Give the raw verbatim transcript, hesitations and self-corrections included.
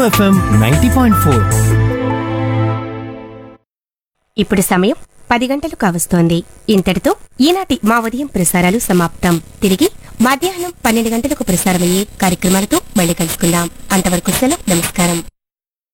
FM ninety point four. ఇప్పుడు సమయం పది గంటలు కావస్తోంది. ఇంతటితో ఈనాటి మా ఉదయం ప్రసారాలు సమాప్తం. తిరిగి మధ్యాహ్నం పన్నెండు గంటలకు ప్రసారమయ్యే కార్యక్రమాలతో మళ్ళీ కలుసుకుందాం. అంతవరకు సెలవు. నమస్కారం.